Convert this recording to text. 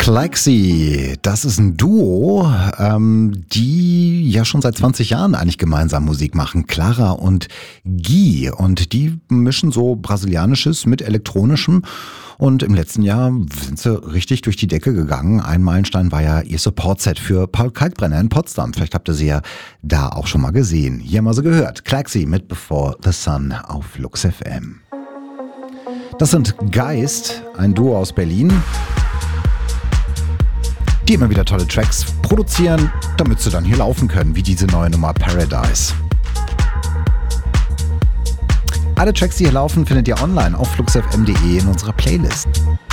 Klaxi, das ist ein Duo, die ja schon seit 20 Jahren eigentlich gemeinsam Musik machen. Clara und Guy. Und die mischen so Brasilianisches mit Elektronischem. Und im letzten Jahr sind sie richtig durch die Decke gegangen. Ein Meilenstein war ja ihr Support-Set für Paul Kalkbrenner in Potsdam. Vielleicht habt ihr sie ja da auch schon mal gesehen. Hier mal so gehört. Klaxi mit Before the Sun auf Lux FM. Das sind Geist, ein Duo aus Berlin, die immer wieder tolle Tracks produzieren, damit sie dann hier laufen können, wie diese neue Nummer Paradise. Alle Tracks, die hier laufen, findet ihr online auf fluxfm.de in unserer Playlist.